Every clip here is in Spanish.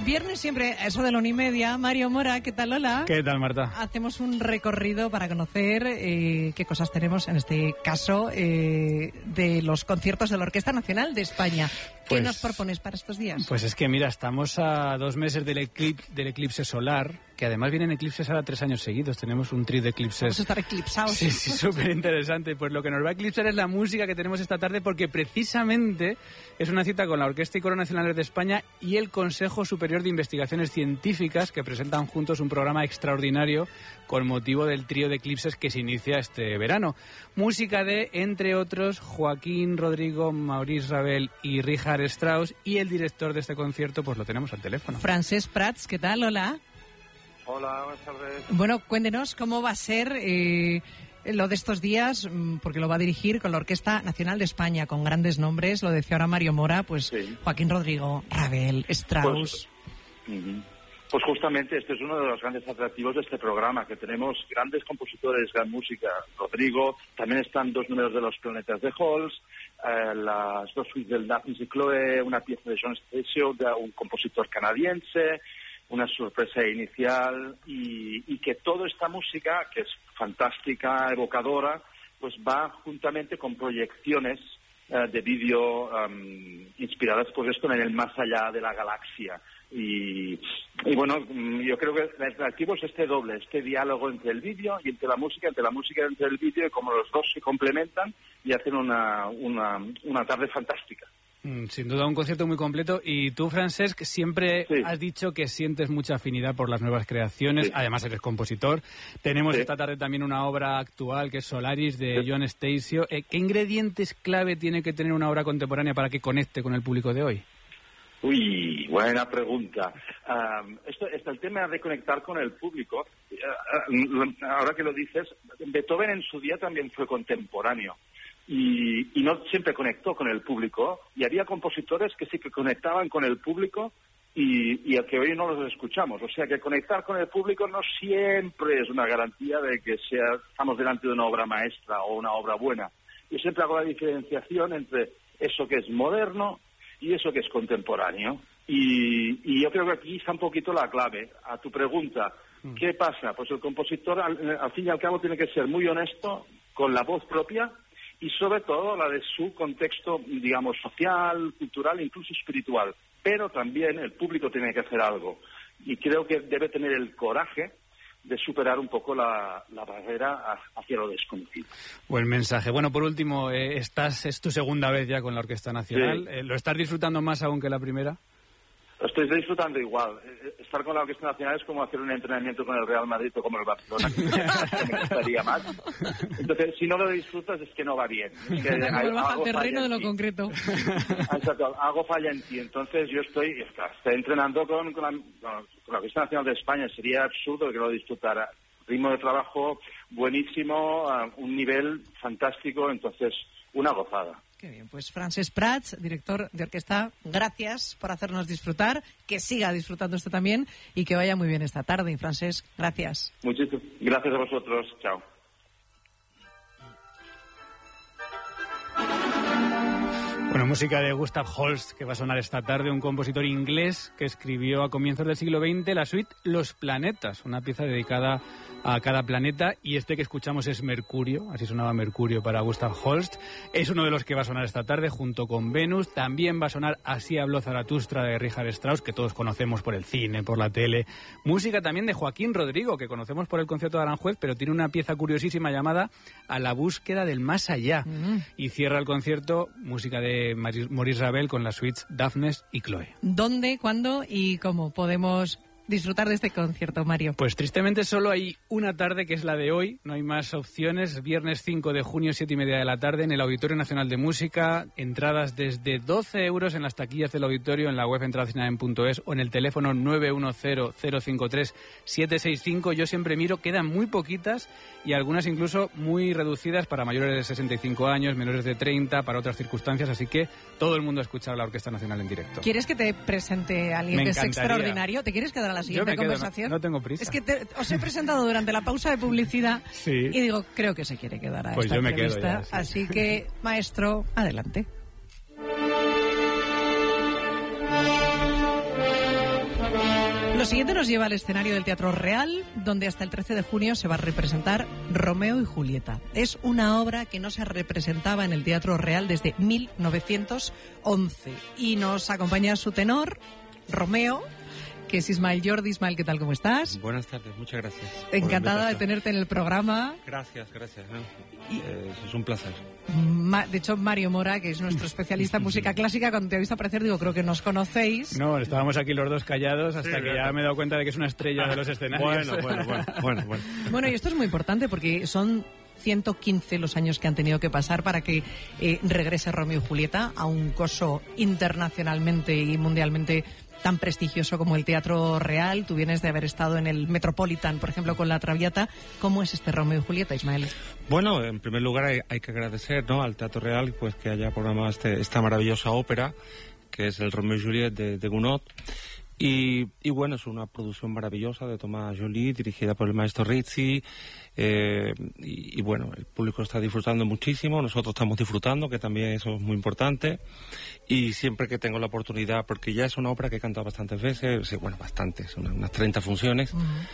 Viernes siempre, a eso de la 1:30. Mario Mora, ¿qué tal? Hola. ¿Qué tal, Marta? Hacemos un recorrido para conocer qué cosas tenemos, en este caso, de los conciertos de la Orquesta Nacional de España. ¿Qué nos propones para estos días? Pues es que, mira, estamos a 2 meses del eclipse solar, que además vienen eclipses ahora 3 años seguidos. Tenemos un trío de eclipses. Vamos a estar eclipsados. Sí, súper interesante. Pues lo que nos va a eclipsar es la música que tenemos esta tarde, porque precisamente es una cita con la Orquesta y Coro Nacionales de España y el Consejo Superior de Investigaciones Científicas, que presentan juntos un programa extraordinario con motivo del trío de eclipses que se inicia este verano. Música de, entre otros, Joaquín Rodrigo, Maurice Ravel y Richard Strauss, y el director de este concierto pues lo tenemos al teléfono. Francesc Prats, ¿qué tal? Hola. Hola, buenas tardes. Bueno, cuéntenos cómo va a ser lo de estos días, porque lo va a dirigir con la Orquesta Nacional de España, con grandes nombres, lo decía ahora Mario Mora, pues sí. Joaquín Rodrigo, Ravel, Strauss. Pues justamente este es uno de los grandes atractivos de este programa, que tenemos grandes compositores, gran música. Rodrigo, también están 2 números de Los Planetas de Holst, las 2 suites del Daphnis y Chloe, una pieza de John Stasio, de un compositor canadiense, una sorpresa inicial, y que toda esta música, que es fantástica, evocadora, pues va juntamente con proyecciones de vídeo inspiradas pues esto en el más allá de la galaxia. Y bueno, yo creo que el atractivo es este doble, este diálogo entre el vídeo y entre la música y entre el vídeo, y como los dos se complementan y hacen una tarde fantástica. Sin duda un concierto muy completo. Y tú, Francesc, siempre has dicho que sientes mucha afinidad por las nuevas creaciones. Además eres compositor. Tenemos esta tarde también una obra actual que es Solaris, de John Stasio. ¿Qué ingredientes clave tiene que tener una obra contemporánea para que conecte con el público de hoy? Uy, buena pregunta. El tema de conectar con el público, ahora que lo dices, Beethoven en su día también fue contemporáneo. Y no siempre conectó con el público, y había compositores que sí que conectaban con el público y a que hoy no los escuchamos. O sea que conectar con el público no siempre es una garantía de que estamos delante de una obra maestra o una obra buena. Yo siempre hago la diferenciación entre eso que es moderno y eso que es contemporáneo. Y yo creo que aquí está un poquito la clave. A tu pregunta, ¿qué pasa? Pues el compositor al fin y al cabo tiene que ser muy honesto con la voz propia, y sobre todo la de su contexto, digamos, social, cultural, incluso espiritual. Pero también el público tiene que hacer algo. Y creo que debe tener el coraje de superar un poco la barrera hacia lo desconocido. Buen mensaje. Bueno, por último, es tu segunda vez ya con la Orquesta Nacional. Sí. ¿Lo estás disfrutando más aún que la primera? Lo estoy disfrutando igual. Estar con la Orquesta Nacional es como hacer un entrenamiento con el Real Madrid o como el Barcelona, que me gustaría más. Entonces, si no lo disfrutas es que no va bien. Es que baja al terreno de lo concreto. Exacto, algo falla en ti. Entonces yo estoy entrenando con la Orquesta Nacional de España. Sería absurdo que no lo disfrutara. Ritmo de trabajo buenísimo, un nivel fantástico, entonces una gozada. Qué bien, pues Francesc Prats, director de orquesta, gracias por hacernos disfrutar, que siga disfrutando usted también y que vaya muy bien esta tarde. Y Francesc, gracias. Muchísimas gracias a vosotros, chao. Bueno, música de Gustav Holst, que va a sonar esta tarde, un compositor inglés que escribió a comienzos del siglo XX la suite Los Planetas, una pieza dedicada a cada planeta, y este que escuchamos es Mercurio, así sonaba Mercurio para Gustav Holst. Es uno de los que va a sonar esta tarde junto con Venus. También va a sonar Así habló Zaratustra de Richard Strauss, que todos conocemos por el cine, por la tele. Música también de Joaquín Rodrigo, que conocemos por el concierto de Aranjuez, pero tiene una pieza curiosísima llamada A la búsqueda del más allá. Y cierra el concierto música de Maurice Ravel con las suites Daphnis y Chloe. ¿Dónde, cuándo y cómo podemos disfrutar de este concierto, Mario? Pues tristemente solo hay una tarde, que es la de hoy, no hay más opciones. Viernes 5 de junio, 7:30 de la tarde, en el Auditorio Nacional de Música. Entradas desde 12 euros en las taquillas del auditorio, en la web entradasinaden.es o en el teléfono 910-053-765. Yo siempre miro, quedan muy poquitas y algunas incluso muy reducidas para mayores de 65 años, menores de 30, para otras circunstancias, así que todo el mundo a escuchar a la Orquesta Nacional en directo. ¿Quieres que te presente a alguien que es extraordinario? ¿Te quieres quedar a la siguiente conversación? No tengo prisa. Es que os he presentado durante la pausa de publicidad y digo, creo que se quiere quedar a pues esta yo me entrevista. quedo ya, sí. Así que, maestro, adelante. Lo siguiente nos lleva al escenario del Teatro Real, donde hasta el 13 de junio se va a representar Romeo y Julieta. Es una obra que no se representaba en el Teatro Real desde 1911. Y nos acompaña su tenor, Romeo, que es Ismael Jordi. Ismael, ¿qué tal? ¿Cómo estás? Buenas tardes, muchas gracias. Encantada de tenerte en el programa. Gracias. Es un placer. De hecho, Mario Mora, que es nuestro especialista en música clásica, cuando te he visto aparecer, digo, creo que nos conocéis. No, estábamos aquí los dos callados hasta que ya me he dado cuenta de que es una estrella de los escenarios. Bueno. Bueno, y esto es muy importante porque son 115 los años que han tenido que pasar para que regrese Romeo y Julieta a un coso internacionalmente y mundialmente tan prestigioso como el Teatro Real. Tú vienes de haber estado en el Metropolitan, por ejemplo, con La Traviata. ¿Cómo es este Romeo y Julieta, Ismael? Bueno, en primer lugar hay que agradecer, ¿no?, al Teatro Real pues que haya programado esta maravillosa ópera, que es el Romeo y Juliet de Gounod. Y bueno, es una producción maravillosa de Thomas Joly, dirigida por el maestro Rizzi. Y bueno, el público está disfrutando muchísimo, nosotros estamos disfrutando, que también eso es muy importante. Y siempre que tengo la oportunidad, porque ya es una ópera que he cantado bastantes veces, bueno, bastantes, unas 30 funciones.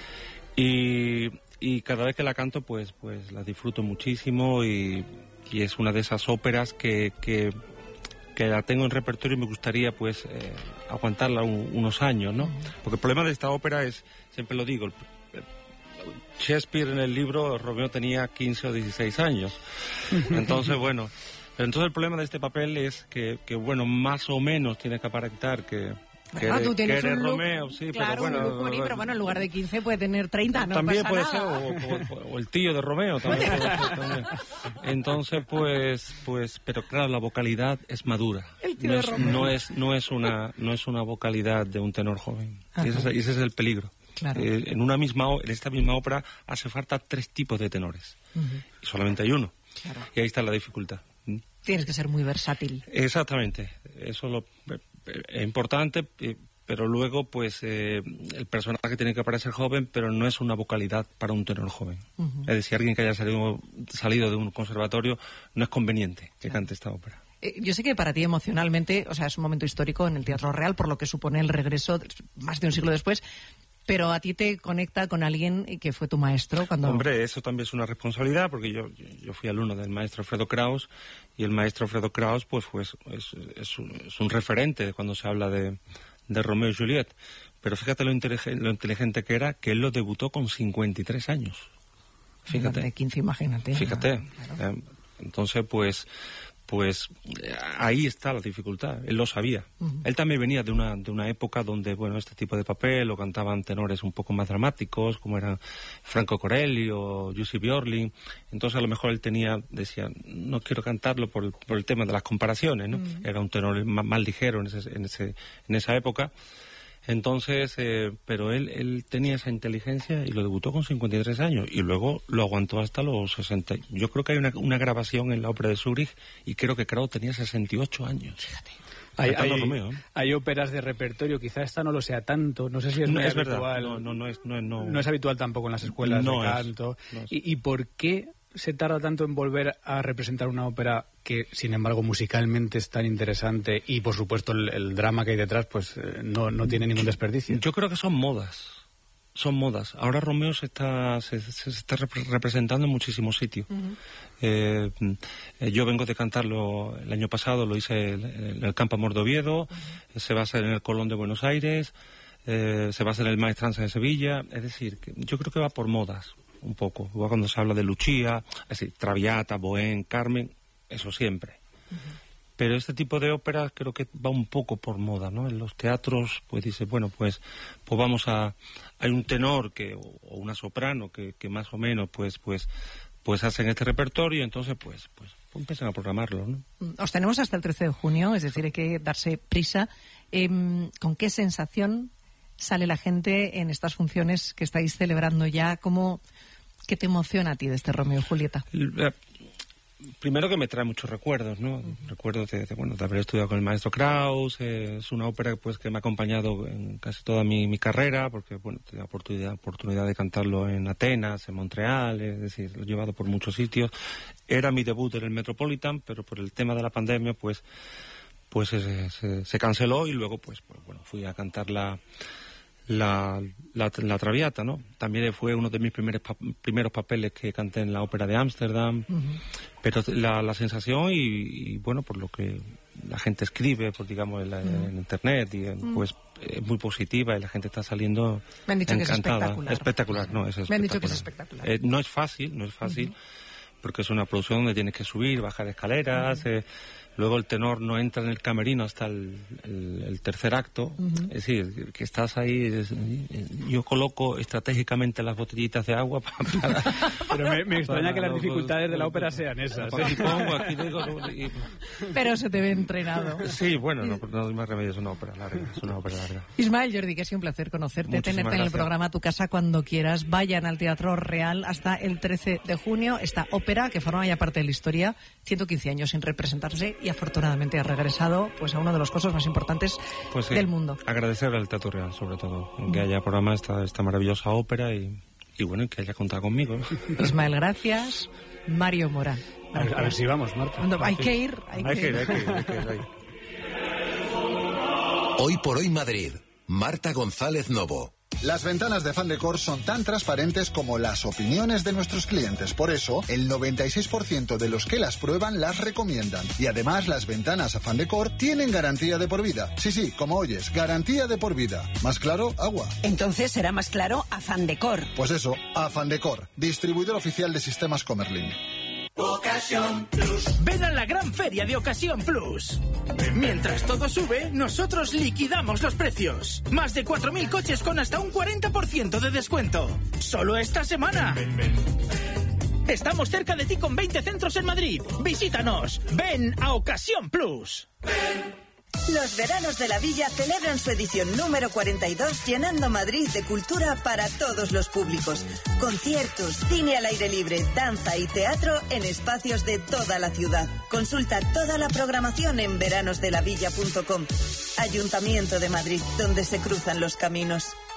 Y cada vez que la canto, pues la disfruto muchísimo y es una de esas óperas que la tengo en repertorio y me gustaría pues aguantarla unos años, ¿no? Porque el problema de esta ópera es, siempre lo digo, Shakespeare en el libro, Romeo tenía 15 o 16 años. Entonces, bueno, entonces el problema de este papel es que bueno, más o menos tiene que aparentar que tú tienes eres un look, Romeo, sí, claro, pero bueno, en lugar de 15 puede tener 30, no también pasa puede nada. ser, o el tío de Romeo también puede ser también. Entonces, pues, pero claro, la vocalidad es madura. El tío de Romeo. No es una vocalidad de un tenor joven. Y ese es el peligro. Claro. En esta misma ópera hace falta 3 tipos de tenores. Y solamente hay uno. Claro. Y ahí está la dificultad. Tienes que ser muy versátil. Exactamente. Eso es importante, pero luego pues el personaje tiene que parecer joven, pero no es una vocalidad para un tenor joven. Es decir, alguien que haya salido de un conservatorio no es conveniente que cante esta ópera. Yo sé que para ti emocionalmente, o sea, es un momento histórico en el Teatro Real, por lo que supone el regreso más de un siglo después, pero a ti te conecta con alguien que fue tu maestro cuando... Hombre, eso también es una responsabilidad, porque yo fui alumno del maestro Fredo Kraus, y el maestro Fredo Kraus pues es un referente cuando se habla de Romeo y Juliet. Pero fíjate lo inteligente que era, que él lo debutó con 53 años. Fíjate. De 15, imagínate. Fíjate. Claro. Entonces, pues ahí está la dificultad. Él lo sabía. Él también venía de una época donde, bueno, este tipo de papel lo cantaban tenores un poco más dramáticos, como eran Franco Corelli o Jussi Björling. Entonces, a lo mejor él decía, no quiero cantarlo por el tema de las comparaciones, ¿no? Era un tenor más ligero en esa época. Entonces, pero él tenía esa inteligencia y lo debutó con 53 años y luego lo aguantó hasta los 60. Yo creo que hay una grabación en la ópera de Zúrich y creo que Kraus tenía 68 años. Fíjate. Hay óperas de repertorio, quizá esta no lo sea tanto, no sé si es muy habitual. Verdad. No es habitual tampoco en las escuelas de canto. ¿Y por qué se tarda tanto en volver a representar una ópera que, sin embargo, musicalmente es tan interesante y, por supuesto, el drama que hay detrás pues no tiene ningún desperdicio? Yo creo que son modas. Ahora Romeo se está representando en muchísimos sitios. Yo vengo de cantarlo el año pasado, lo hice en el Campo Amor de Oviedo, se va a hacer en el Colón de Buenos Aires, se va a hacer en el Maestranza de Sevilla. Es decir, que yo creo que va por modas un poco. Igual cuando se habla de Lucia, es decir, Traviata, Bohème, Carmen, eso siempre. Pero este tipo de óperas creo que va un poco por moda, ¿no? En los teatros, pues dice, bueno, pues vamos hay un tenor o una soprano que más o menos pues hacen este repertorio y entonces pues empiezan a programarlo, ¿no? Os tenemos hasta el 13 de junio, es decir, hay que darse prisa. ¿Con qué sensación sale la gente en estas funciones que estáis celebrando ya? ¿Qué te emociona a ti de este Romeo y Julieta? Primero que me trae muchos recuerdos, ¿no? Recuerdos de haber estudiado con el maestro Kraus. Es una ópera pues que me ha acompañado en casi toda mi carrera, porque bueno, tenía oportunidad de cantarlo en Atenas, en Montreal, es decir, lo he llevado por muchos sitios. Era mi debut en el Metropolitan, pero por el tema de la pandemia pues se canceló y luego pues bueno, fui a cantar la la Traviata, ¿no? También fue uno de mis primeros papeles que canté en la ópera de Ámsterdam. Pero la sensación y bueno, por lo que la gente escribe, pues digamos en internet, y pues es muy positiva y la gente está saliendo Me han dicho encantada. Que es espectacular. No, es espectacular. Me han dicho que es espectacular. No es fácil, porque es una producción donde tienes que subir, bajar escaleras. Luego el tenor no entra en el camerino hasta el tercer acto. Es decir, que estás ahí. Yo coloco estratégicamente las botellitas de agua para Pero me extraña que las dificultades de la ópera sean esas. Pero se te ve entrenado. Sí, bueno, no hay más remedio, es una ópera larga. Ismael, Jordi, que ha sido un placer conocerte, Muchísimas tenerte en el gracias. programa a tu casa cuando quieras. Vayan al Teatro Real hasta el 13 de junio. Esta ópera, que forma ya parte de la historia, 115 años sin representarse, y afortunadamente ha regresado pues a uno de los cosas más importantes del mundo. Agradecer al Teatro Real, sobre todo, que haya programado esta maravillosa ópera y bueno, y que haya contado conmigo. Ismael, gracias. Mario Mora. A ver si vamos, Marta. Hay que ir. Hay que ir. Hoy por hoy Madrid. Marta González Novo. Las ventanas de Fandecor son tan transparentes como las opiniones de nuestros clientes. Por eso, el 96% de los que las prueban las recomiendan. Y además, las ventanas a Fandecor tienen garantía de por vida. Sí, como oyes, garantía de por vida. ¿Más claro? Agua. Entonces será más claro a Fandecor. Pues eso, a Fandecor, distribuidor oficial de sistemas Comerlin. Ocasión Plus. Ven a la gran feria de Ocasión Plus. Mientras todo sube, nosotros liquidamos los precios. Más de 4.000 coches con hasta un 40% de descuento. Solo esta semana. Estamos cerca de ti con 20 centros en Madrid. Visítanos. Ven a Ocasión Plus. Los veranos de la Villa celebran su edición número 42, llenando Madrid de cultura para todos los públicos. Conciertos, cine al aire libre, danza y teatro en espacios de toda la ciudad. Consulta toda la programación en veranosdelavilla.com. Ayuntamiento de Madrid, donde se cruzan los caminos.